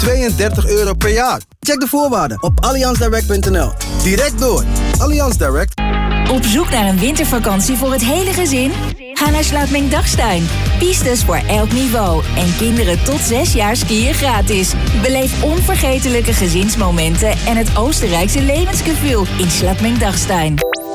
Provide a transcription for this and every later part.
€32 per jaar. Check de voorwaarden op allianzdirect.nl. Direct door. Allianz Direct. Op zoek naar een wintervakantie voor het hele gezin? Ga naar Slaapmeng-Dachstein. Pistes voor elk niveau. En kinderen tot 6 jaar skiën gratis. Beleef onvergetelijke gezinsmomenten en het Oostenrijkse levensgevoel in Slaapmeng-Dachstein.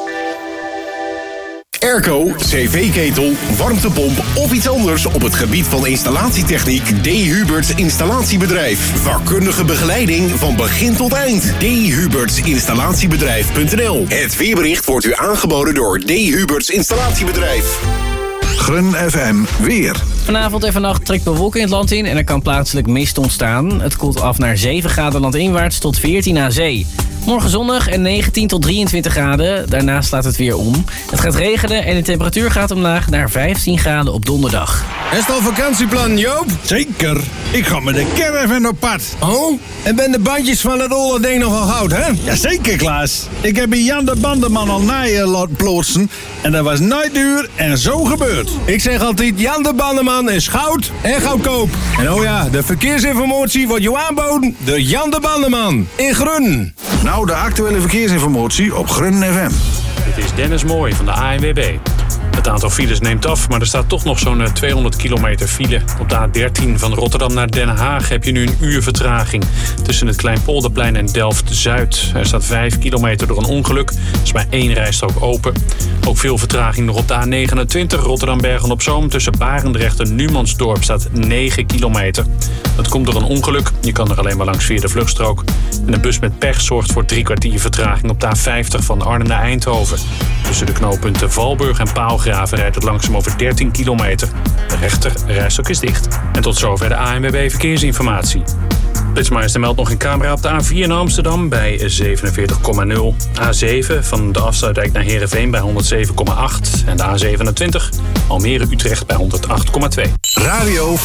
Airco, cv-ketel, warmtepomp of iets anders op het gebied van installatietechniek. D. Huberts Installatiebedrijf. Vakkundige begeleiding van begin tot eind. D. Huberts Installatiebedrijf.nl. Het weerbericht wordt u aangeboden door D. Huberts Installatiebedrijf. Grun FM weer. Vanavond en vannacht trekt bewolking het land in en er kan plaatselijk mist ontstaan. Het koelt af naar 7 graden landinwaarts tot 14 aan zee. Morgen zonnig en 19 tot 23 graden. Daarna slaat het weer om. Het gaat regenen en de temperatuur gaat omlaag naar 15 graden op donderdag. Is het al vakantieplan, Joop? Zeker. Ik ga met de caravan op pad. Oh? En ben de bandjes van het olle ding nogal goud, hè? Jazeker, Klaas. Ik heb bij Jan de Bandeman al naaien laten plotsen. En dat was nooit duur en zo gebeurd. Ik zeg altijd, Jan de Bandeman is goud en goedkoop. En oh ja, de verkeersinformatie wordt jou aanboden door Jan de Bandeman in Grun. Nou, de actuele verkeersinformatie op Grun FM. Dit is Dennis Mooij van de ANWB. Het aantal files neemt af, maar er staat toch nog zo'n 200 kilometer file. Op de A13 van Rotterdam naar Den Haag heb je nu een uur vertraging. Tussen het Kleinpolderplein en Delft-Zuid. Er staat 5 kilometer door een ongeluk. Er is maar 1 rijstrook open. Ook veel vertraging nog op de A29 Rotterdam-Bergen-op-Zoom. Tussen Barendrecht en Numansdorp staat 9 kilometer. Dat komt door een ongeluk. Je kan er alleen maar langs via de vluchtstrook. En een bus met pech zorgt voor 3 kwartier vertraging op de A50 van Arnhem naar Eindhoven. Tussen de knooppunten Valburg en Paalgraven rijdt het langzaam over 13 kilometer. De rechter rijstrook is dicht. En tot zover de ANWB Verkeersinformatie. Flitsmeister meldt nog een camera op de A4 in Amsterdam bij 47,0. A7 van de Afsluitdijk naar Heerenveen bij 107,8. En de A27 Almere-Utrecht bij 108,2. Radio